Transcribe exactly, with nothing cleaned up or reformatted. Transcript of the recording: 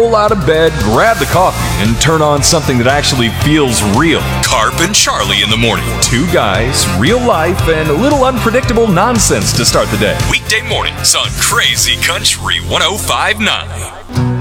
roll out of bed, grab the coffee, and turn on something that actually feels real. Carp and Charlie in the morning. Two guys, real life, and a little unpredictable nonsense to start the day. Weekday mornings on Crazy Country one oh five point nine.